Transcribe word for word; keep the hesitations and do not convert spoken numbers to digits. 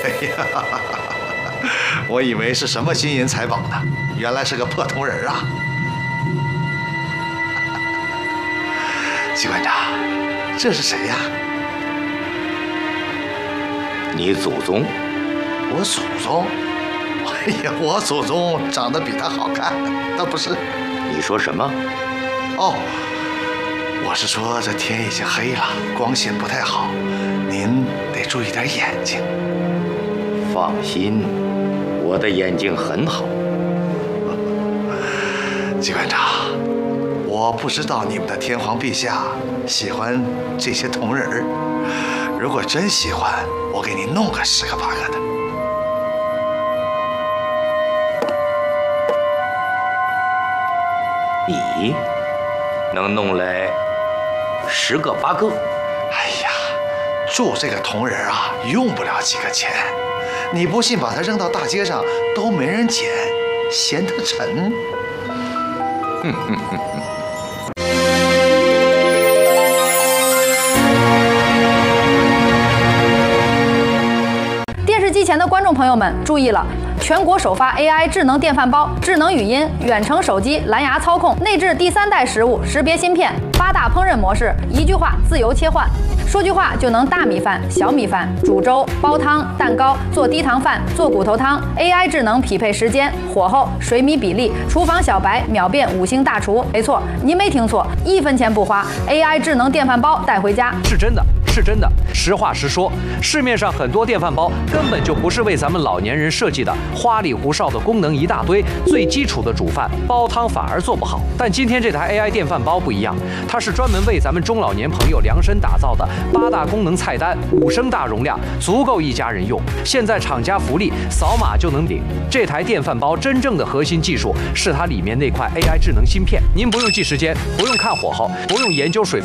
哎呀，我以为是什么金银财宝呢，原来是个破铜人啊！季馆长，这是谁呀？ 你祖宗？ 我祖宗？哎呀，我祖宗长得比他好看，那不是？ 你说什么？ 哦，我是说这天已经黑了，光线不太好，您得注意点眼睛。 放心，我的眼睛很好。 季馆长，我不知道你们的天皇陛下喜欢这些铜人儿，如果真喜欢，我给您弄个十个八个的。 你能弄来十个八个？ 哎呀，铸这个铜人啊，用不了几个钱。你不信，把它扔到大街上，都没人捡，嫌它沉。哼哼哼哼。 电视机前的观众朋友们注意了！全国首发 A I 智能电饭煲、智能语音、远程手机、蓝牙操控，内置第三代食物识别芯片，八大烹饪模式，一句话自由切换，说句话就能大米饭、小米饭、煮粥、煲汤、蛋糕、做低糖饭、做骨头汤。A I 智能匹配时间、火候、水米比例，厨房小白秒变五星大厨。没错，您没听错，一分钱不花 ，A I 智能电饭煲带回家是真的。是真的，实话实说，市面上很多电饭煲根本就不是为咱们老年人设计的，花里胡哨的功能一大堆，最基础的煮饭煲汤反而做不好。但今天这台 A I 电饭煲不一样，它是专门为咱们中老年朋友量身打造的，八大功能菜单，五升大容量，足够一家人用。现在厂家福利，扫码就能领。这台电饭煲真正的核心技术是它里面那块 A I 智能芯片，您不用记时间，不用看火候，不用研究水。